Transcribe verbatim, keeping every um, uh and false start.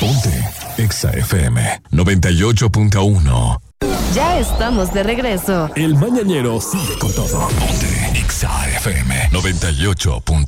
Ponte Exa F M noventa y ocho punto uno. Ya estamos de regreso. El mañanero sigue con todo. Ponte Exa F M noventa y ocho punto uno.